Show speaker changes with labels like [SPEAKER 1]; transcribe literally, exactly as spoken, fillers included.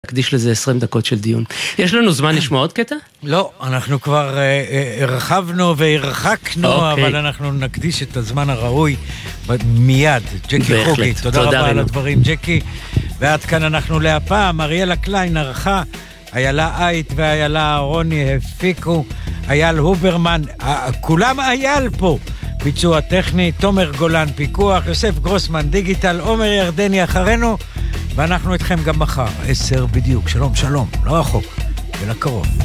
[SPEAKER 1] נקדיש לזה עשרים דקות של דיון. יש לנו זמן לשמוע עוד קטע?
[SPEAKER 2] לא, אנחנו כבר הרחבנו והרחקנו, אבל אנחנו נקדיש את הזמן הראוי מיד. ג'קי חוגי, תודה רבה על הדברים, ג'קי. ועד כאן אנחנו להפעם, אריאלה קליין ערכה, איילה אייט ואיילה רוני הפיקו, אייל הוברמן, כולם אייל פה. ביצוע טכני, תומר גולן פיקוח, יוסף גרוסמן דיגיטל, עומר ירדני אחרינו, ואנחנו איתכם גם מחר, עשר בדיוק. שלום, שלום, לא רחוק, ולקרוב.